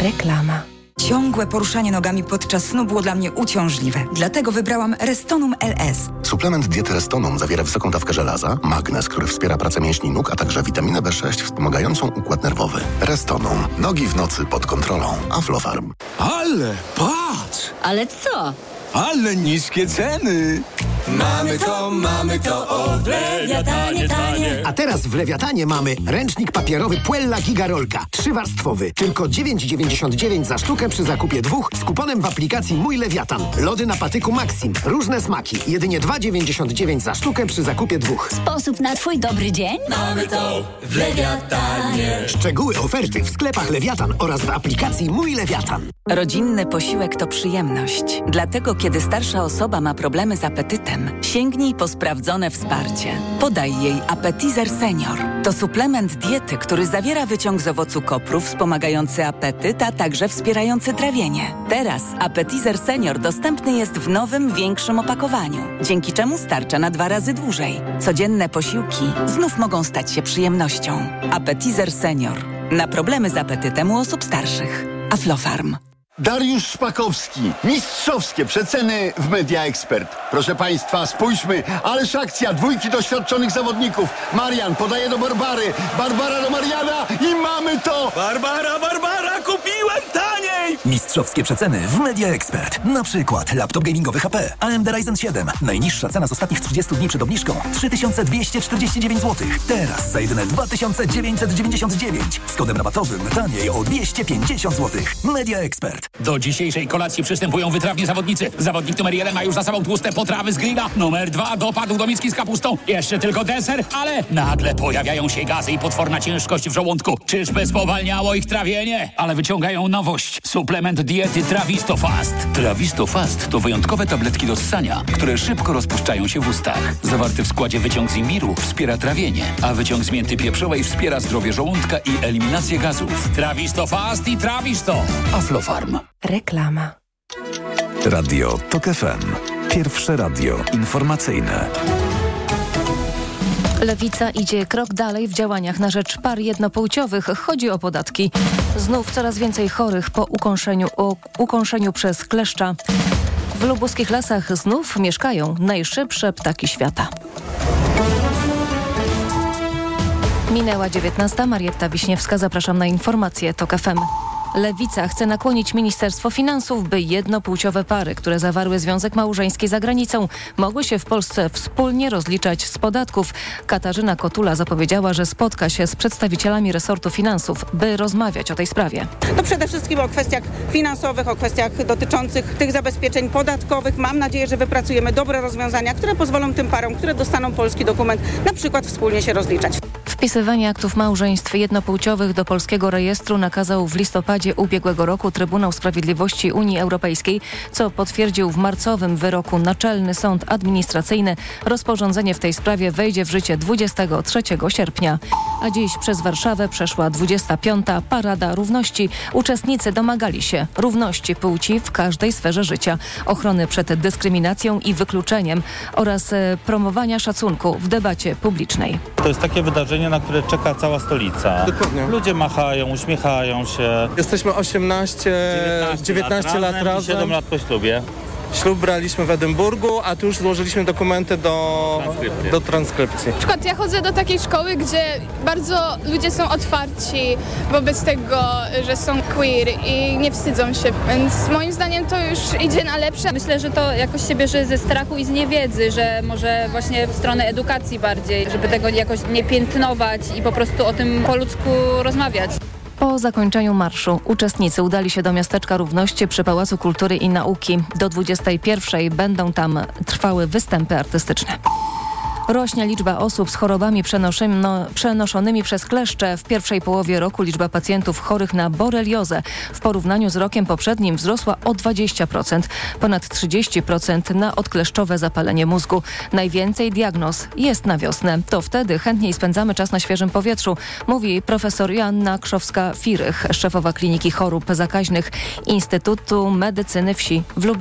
Reklama. Ciągłe poruszanie nogami podczas snu było dla mnie uciążliwe. Dlatego wybrałam Restonum LS. Suplement diety Restonum zawiera wysoką dawkę żelaza, magnez, który wspiera pracę mięśni nóg, a także witaminę B6 wspomagającą układ nerwowy. Restonum. Nogi w nocy pod kontrolą. Aflofarm. Ale patrz! Ale co? Ale niskie ceny! Mamy to, o w Lewiatanie tanie. A teraz w Lewiatanie mamy ręcznik papierowy Puella Gigarolka. 3-warstwowy. Tylko 9,99 za sztukę przy zakupie 2 z kuponem w aplikacji Mój Lewiatan. Lody na patyku Maxim. Różne smaki. Jedynie 2,99 za sztukę przy zakupie 2. Sposób na twój dobry dzień? Mamy to w Lewiatanie. Szczegóły oferty w sklepach Lewiatan oraz w aplikacji Mój Lewiatan. Rodzinny posiłek to przyjemność. Dlatego, kiedy starsza osoba ma problemy z apetytem, sięgnij po sprawdzone wsparcie. Podaj jej Appetizer Senior. To suplement diety, który zawiera wyciąg z owocu kopru wspomagający apetyt, a także wspierający trawienie. Teraz Appetizer Senior dostępny jest w nowym, większym opakowaniu, dzięki czemu starcza na 2 razy dłużej. Codzienne posiłki znów mogą stać się przyjemnością. Appetizer Senior. Na problemy z apetytem u osób starszych. Aflofarm. Dariusz Szpakowski. Mistrzowskie przeceny w Media Expert. Proszę Państwa, spójrzmy. Ależ akcja, 2 doświadczonych zawodników. Marian podaje do Barbary. Barbara do Mariana i mamy to! Barbara, kupiłem taniej! Mistrzowskie przeceny w Media Expert. Na przykład laptop gamingowy HP AMD Ryzen 7. Najniższa cena z ostatnich 30 dni przed obniżką 3249 zł. Teraz za jedyne 2999. Z kodem rabatowym taniej o 250 zł. Media Expert. Do dzisiejszej kolacji przystępują wytrawni zawodnicy. Zawodnik numer 1 ma już za sobą tłuste potrawy z grilla. Numer 2 dopadł do miski z kapustą. Jeszcze tylko deser, ale nagle pojawiają się gazy i potworna ciężkość w żołądku. Czyżby spowalniało ich trawienie? Ale wyciągają nowość. Suplement diety Trawisto Fast. Trawisto Fast to wyjątkowe tabletki do ssania, które szybko rozpuszczają się w ustach. Zawarty w składzie wyciąg z imbiru wspiera trawienie, a wyciąg z mięty pieprzowej wspiera zdrowie żołądka i eliminację gazów. Trawisto Fast i Trawisto. Aflofarm. Reklama. Radio TOK FM. Pierwsze radio informacyjne. Lewica idzie krok dalej w działaniach na rzecz par jednopłciowych. Chodzi o podatki. Znów coraz więcej chorych po ukąszeniu przez kleszcza. W lubuskich lasach znów mieszkają najszybsze ptaki świata. Minęła 19. Marietta Wiśniewska. Zapraszam na informacje TOK FM. Lewica chce nakłonić Ministerstwo Finansów, by jednopłciowe pary, które zawarły związek małżeński za granicą, mogły się w Polsce wspólnie rozliczać z podatków. Katarzyna Kotula zapowiedziała, że spotka się z przedstawicielami resortu finansów, by rozmawiać o tej sprawie. To przede wszystkim o kwestiach finansowych, o kwestiach dotyczących tych zabezpieczeń podatkowych. Mam nadzieję, że wypracujemy dobre rozwiązania, które pozwolą tym parom, które dostaną polski dokument, na przykład wspólnie się rozliczać. Wpisywanie aktów małżeństw jednopłciowych do polskiego rejestru nakazał w listopadzie ubiegłego roku Trybunał Sprawiedliwości Unii Europejskiej, co potwierdził w marcowym wyroku Naczelny Sąd Administracyjny. Rozporządzenie w tej sprawie wejdzie w życie 23 sierpnia. A dziś przez Warszawę przeszła 25. Parada Równości. Uczestnicy domagali się równości płci w każdej sferze życia, ochrony przed dyskryminacją i wykluczeniem oraz promowania szacunku w debacie publicznej. To jest takie wydarzenie, na które czeka cała stolica. Dokładnie. Ludzie machają, uśmiechają się. Jesteśmy 19 lat razem. 7 lat po ślubie. Ślub braliśmy w Edynburgu, a tu już złożyliśmy dokumenty do transkrypcji. Na przykład ja chodzę do takiej szkoły, gdzie bardzo ludzie są otwarci wobec tego, że są queer i nie wstydzą się, więc moim zdaniem to już idzie na lepsze. Myślę, że to jakoś się bierze ze strachu i z niewiedzy, że może właśnie w stronę edukacji bardziej, żeby tego jakoś nie piętnować i po prostu o tym po ludzku rozmawiać. Po zakończeniu marszu uczestnicy udali się do miasteczka Równości przy Pałacu Kultury i Nauki. Do 21 będą tam trwały występy artystyczne. Rośnie liczba osób z chorobami przenoszonymi przez kleszcze. W pierwszej połowie roku liczba pacjentów chorych na boreliozę w porównaniu z rokiem poprzednim wzrosła o 20%, ponad 30% na odkleszczowe zapalenie mózgu. Najwięcej diagnoz jest na wiosnę. To wtedy chętniej spędzamy czas na świeżym powietrzu, mówi profesor Joanna Krzowska-Firych, szefowa Kliniki Chorób Zakaźnych Instytutu Medycyny Wsi w Lublinie.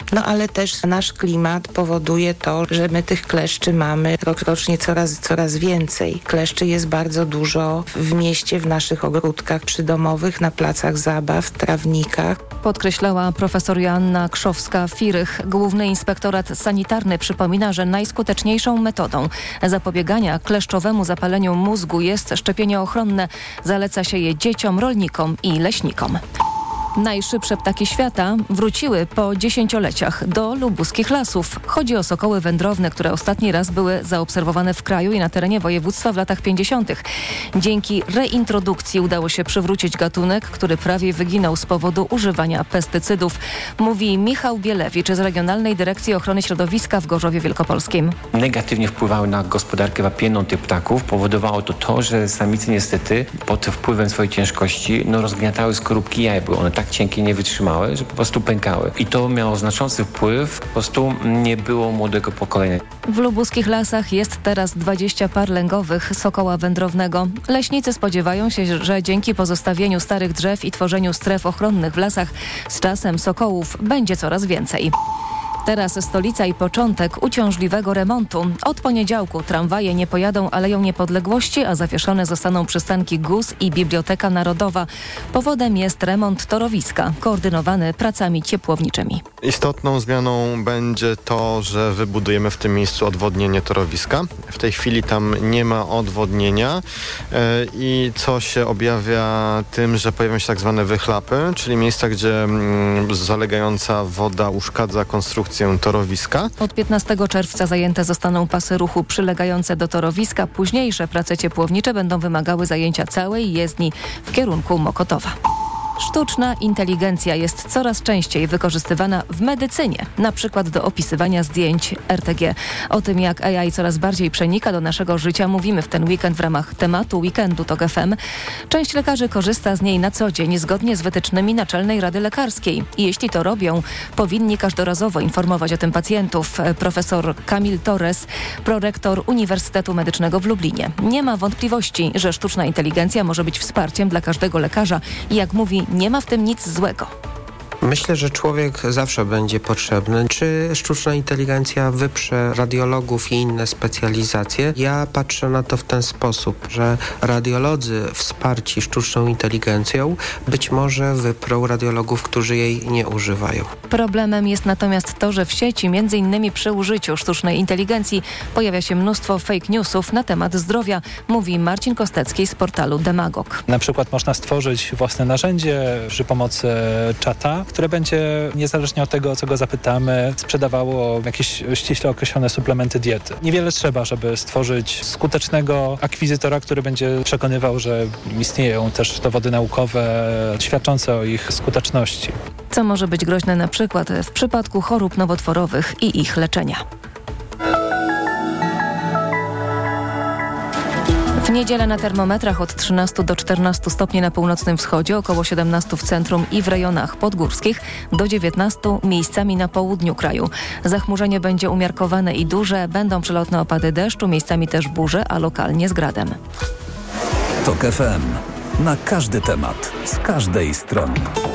No ale też nasz klimat powoduje to, że my tych kleszczy mamy rokrocznie coraz więcej. Kleszczy jest bardzo dużo w mieście, w naszych ogródkach przydomowych, na placach zabaw, trawnikach. Podkreślała profesor Joanna Krzowska-Firych. Główny Inspektorat Sanitarny przypomina, że najskuteczniejszą metodą zapobiegania kleszczowemu zapaleniu mózgu jest szczepienie ochronne. Zaleca się je dzieciom, rolnikom i leśnikom. Najszybsze ptaki świata wróciły po 10-leciach do lubuskich lasów. Chodzi o sokoły wędrowne, które ostatni raz były zaobserwowane w kraju i na terenie województwa w latach 50. Dzięki reintrodukcji udało się przywrócić gatunek, który prawie wyginął z powodu używania pestycydów. Mówi Michał Bielewicz z Regionalnej Dyrekcji Ochrony Środowiska w Gorzowie Wielkopolskim. Negatywnie wpływały na gospodarkę wapienną tych ptaków. Powodowało to, że samice niestety pod wpływem swojej ciężkości rozgniatały skorupki jaj, były one tak cienkie, nie wytrzymały, że po prostu pękały. I to miało znaczący wpływ, po prostu nie było młodego pokolenia. W lubuskich lasach jest teraz 20 par lęgowych sokoła wędrownego. Leśnicy spodziewają się, że dzięki pozostawieniu starych drzew i tworzeniu stref ochronnych w lasach z czasem sokołów będzie coraz więcej. Teraz stolica i początek uciążliwego remontu. Od poniedziałku tramwaje nie pojadą Aleją Niepodległości, a zawieszone zostaną przystanki GUS i Biblioteka Narodowa. Powodem jest remont torowiska, koordynowany pracami ciepłowniczymi. Istotną zmianą będzie to, że wybudujemy w tym miejscu odwodnienie torowiska. W tej chwili tam nie ma odwodnienia i co się objawia tym, że pojawią się tak zwane wychlapy, czyli miejsca, gdzie zalegająca woda uszkadza konstrukcję torowiska. Od 15 czerwca zajęte zostaną pasy ruchu przylegające do torowiska. Późniejsze prace ciepłownicze będą wymagały zajęcia całej jezdni w kierunku Mokotowa. Sztuczna inteligencja jest coraz częściej wykorzystywana w medycynie, na przykład do opisywania zdjęć RTG. O tym, jak AI coraz bardziej przenika do naszego życia, mówimy w ten weekend w ramach tematu Weekendu TOK FM. Część lekarzy korzysta z niej na co dzień, zgodnie z wytycznymi Naczelnej Rady Lekarskiej. I jeśli to robią, powinni każdorazowo informować o tym pacjentów. Profesor Kamil Torres, prorektor Uniwersytetu Medycznego w Lublinie. Nie ma wątpliwości, że sztuczna inteligencja może być wsparciem dla każdego lekarza i jak mówi, nie ma w tym nic złego. Myślę, że człowiek zawsze będzie potrzebny. Czy sztuczna inteligencja wyprze radiologów i inne specjalizacje? Ja patrzę na to w ten sposób, że radiolodzy wsparci sztuczną inteligencją być może wyprą radiologów, którzy jej nie używają. Problemem jest natomiast to, że w sieci, między innymi przy użyciu sztucznej inteligencji, pojawia się mnóstwo fake newsów na temat zdrowia, mówi Marcin Kostecki z portalu Demagog. Na przykład można stworzyć własne narzędzie przy pomocy czata, które będzie, niezależnie od tego, o co go zapytamy, sprzedawało jakieś ściśle określone suplementy diety. Niewiele trzeba, żeby stworzyć skutecznego akwizytora, który będzie przekonywał, że istnieją też dowody naukowe świadczące o ich skuteczności. Co może być groźne na przykład w przypadku chorób nowotworowych i ich leczenia. W niedzielę na termometrach od 13 do 14 stopni na północnym wschodzie, około 17 w centrum i w rejonach podgórskich, do 19 miejscami na południu kraju. Zachmurzenie będzie umiarkowane i duże, będą przelotne opady deszczu, miejscami też burze, a lokalnie z gradem. TOK FM. Na każdy temat, z każdej strony.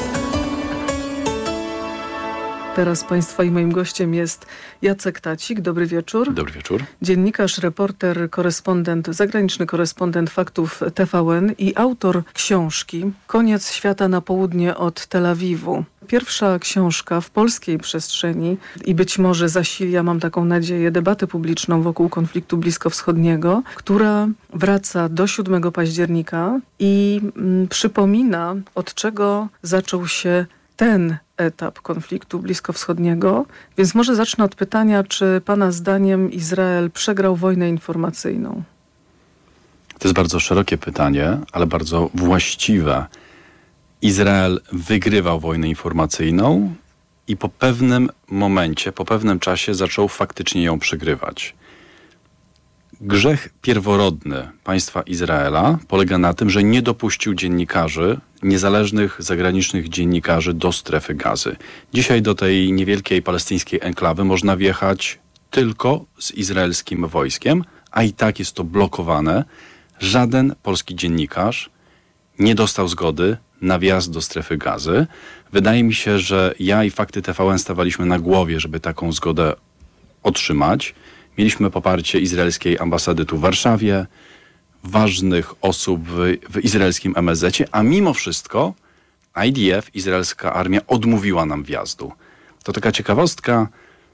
Teraz Państwa i moim gościem jest Jacek Tacik. Dobry wieczór. Dobry wieczór. Dziennikarz, reporter, korespondent, zagraniczny korespondent Faktów TVN i autor książki Koniec świata na południe od Tel Awiwu. Pierwsza książka w polskiej przestrzeni i być może zasilia, mam taką nadzieję, debatę publiczną wokół konfliktu bliskowschodniego, która wraca do 7 października i przypomina, od czego zaczął się ten etap konfliktu bliskowschodniego. Więc może zacznę od pytania, czy Pana zdaniem Izrael przegrał wojnę informacyjną? To jest bardzo szerokie pytanie, ale bardzo właściwe. Izrael wygrywał wojnę informacyjną i po pewnym momencie, po pewnym czasie zaczął faktycznie ją przegrywać. Grzech pierworodny państwa Izraela polega na tym, że nie dopuścił dziennikarzy, niezależnych zagranicznych dziennikarzy do strefy Gazy. Dzisiaj do tej niewielkiej palestyńskiej enklawy można wjechać tylko z izraelskim wojskiem, a i tak jest to blokowane. Żaden polski dziennikarz nie dostał zgody na wjazd do strefy Gazy. Wydaje mi się, że ja i Fakty TVN stawaliśmy na głowie, żeby taką zgodę otrzymać. Mieliśmy poparcie izraelskiej ambasady tu w Warszawie, ważnych osób w izraelskim MSZ-cie, a mimo wszystko IDF, izraelska armia, odmówiła nam wjazdu. To taka ciekawostka.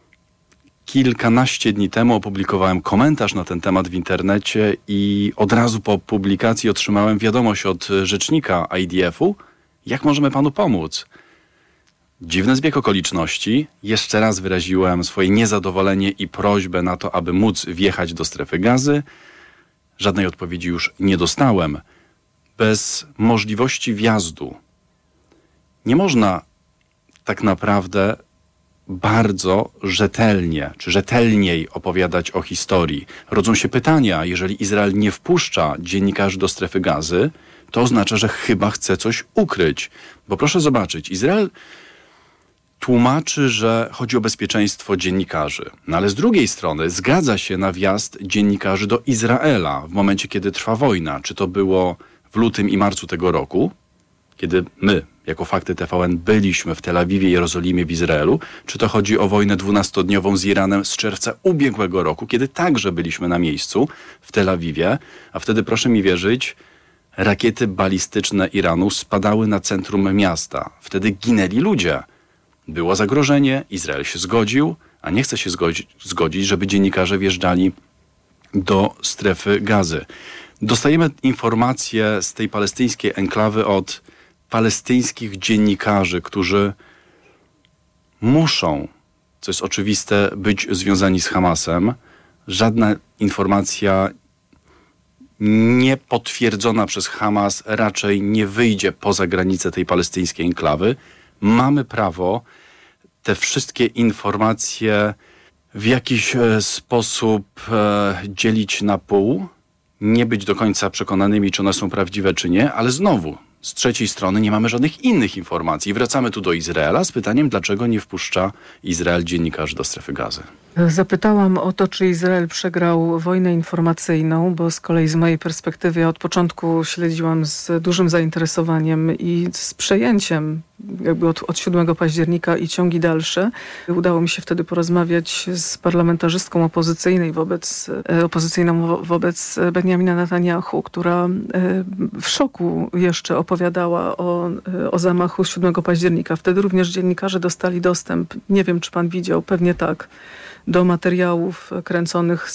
Kilkanaście dni temu opublikowałem komentarz na ten temat w internecie i od razu po publikacji otrzymałem wiadomość od rzecznika IDF-u, jak możemy panu pomóc. Dziwny zbieg okoliczności. Jeszcze raz wyraziłem swoje niezadowolenie i prośbę na to, aby móc wjechać do strefy Gazy. Żadnej odpowiedzi już nie dostałem. Bez możliwości wjazdu nie można tak naprawdę bardzo rzetelnie, czy rzetelniej opowiadać o historii. Rodzą się pytania, jeżeli Izrael nie wpuszcza dziennikarzy do strefy Gazy, to oznacza, że chyba chce coś ukryć. Bo proszę zobaczyć, Izrael tłumaczy, że chodzi o bezpieczeństwo dziennikarzy. No ale z drugiej strony zgadza się na wjazd dziennikarzy do Izraela w momencie, kiedy trwa wojna. Czy to było w lutym i marcu tego roku, kiedy my, jako Fakty TVN, byliśmy w Tel Awiwie, Jerozolimie, w Izraelu, czy to chodzi o wojnę 12-dniową z Iranem z czerwca ubiegłego roku, kiedy także byliśmy na miejscu w Tel Awiwie, a wtedy, proszę mi wierzyć, rakiety balistyczne Iranu spadały na centrum miasta. Wtedy ginęli ludzie. Było zagrożenie, Izrael się zgodził, a nie chce się zgodzić, żeby dziennikarze wjeżdżali do strefy Gazy. Dostajemy informacje z tej palestyńskiej enklawy od palestyńskich dziennikarzy, którzy muszą, co jest oczywiste, być związani z Hamasem. Żadna informacja niepotwierdzona przez Hamas raczej nie wyjdzie poza granice tej palestyńskiej enklawy. Mamy prawo te wszystkie informacje w jakiś sposób dzielić na pół, nie być do końca przekonanymi, czy one są prawdziwe, czy nie, ale znowu, z trzeciej strony nie mamy żadnych innych informacji. Wracamy tu do Izraela z pytaniem, dlaczego nie wpuszcza Izrael dziennikarzy do strefy Gazy. Zapytałam o to, czy Izrael przegrał wojnę informacyjną, bo z kolei z mojej perspektywy ja od początku śledziłam z dużym zainteresowaniem i z przejęciem jakby od 7 października i ciągi dalsze. Udało mi się wtedy porozmawiać z parlamentarzystką opozycyjną wobec Benjamina Netanyahu, która w szoku jeszcze opowiadała o zamachu z 7 października. Wtedy również dziennikarze dostali dostęp, nie wiem czy pan widział, pewnie tak, do materiałów kręconych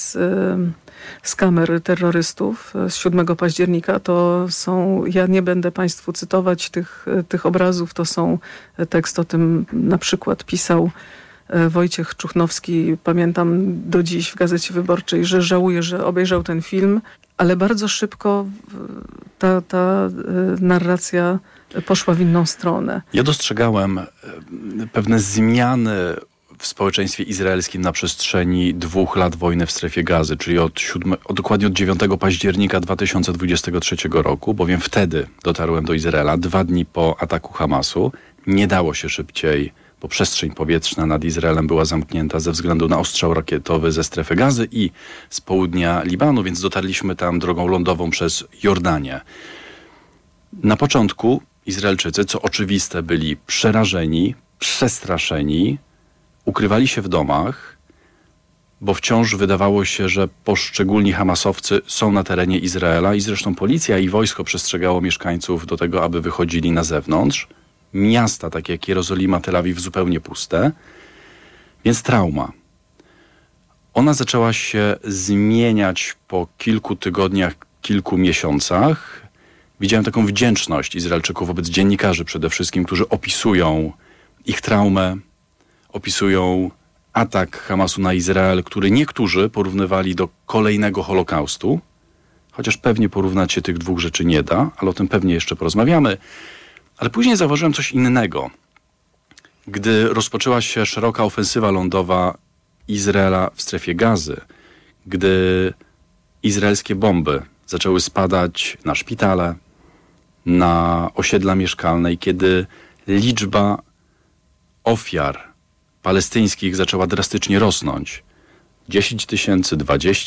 z kamer terrorystów z 7 października. To są, ja nie będę państwu cytować tych obrazów, to są, tekst o tym na przykład pisał Wojciech Czuchnowski, pamiętam do dziś w Gazecie Wyborczej, że żałuje, że obejrzał ten film, ale bardzo szybko ta narracja poszła w inną stronę. Ja dostrzegałem pewne zmiany w społeczeństwie izraelskim na przestrzeni 2 lat wojny w strefie Gazy, czyli dokładnie od 9 października 2023 roku, bowiem wtedy dotarłem do Izraela 2 dni po ataku Hamasu. Nie dało się szybciej, bo przestrzeń powietrzna nad Izraelem była zamknięta ze względu na ostrzał rakietowy ze strefy Gazy i z południa Libanu, więc dotarliśmy tam drogą lądową przez Jordanię. Na początku Izraelczycy, co oczywiste, byli przerażeni, przestraszeni, ukrywali się w domach, bo wciąż wydawało się, że poszczególni hamasowcy są na terenie Izraela i zresztą policja i wojsko przestrzegało mieszkańców do tego, aby wychodzili na zewnątrz. Miasta takie jak Jerozolima, Tel Awiw zupełnie puste, więc trauma. Ona zaczęła się zmieniać po kilku tygodniach, kilku miesiącach. Widziałem taką wdzięczność Izraelczyków wobec dziennikarzy przede wszystkim, którzy opisują ich traumę, opisują atak Hamasu na Izrael, który niektórzy porównywali do kolejnego Holokaustu, chociaż pewnie porównać się tych 2 rzeczy nie da, ale o tym pewnie jeszcze porozmawiamy. Ale później zauważyłem coś innego. Gdy rozpoczęła się szeroka ofensywa lądowa Izraela w strefie Gazy, gdy izraelskie bomby zaczęły spadać na szpitale, na osiedla mieszkalne i kiedy liczba ofiar palestyńskich zaczęła drastycznie rosnąć. 10 000, 20